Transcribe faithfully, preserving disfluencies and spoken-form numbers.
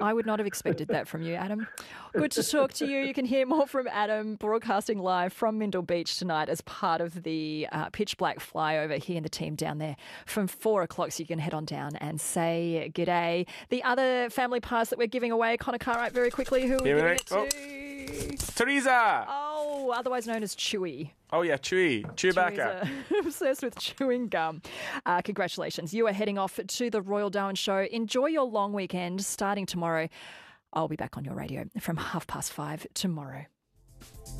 I would not have expected that from you, Adam. Good to talk to you. You can hear more from Adam broadcasting live from Mindle Beach tonight as part of the uh, Pitch Black flyover. He and the team down there from four o'clock, so you can head on down and say g'day. The other family pass that we're giving away, Connor Cartwright, very quickly, who are we Yeah, giving right. it to? Oh. Teresa! Oh, otherwise known as Chewy. Oh, yeah, Chewy. Chewbacca. Teresa, obsessed with chewing gum. Uh, congratulations. You are heading off to the Royal Darwin Show. Enjoy your long weekend starting tomorrow. I'll be back on your radio from half past five tomorrow.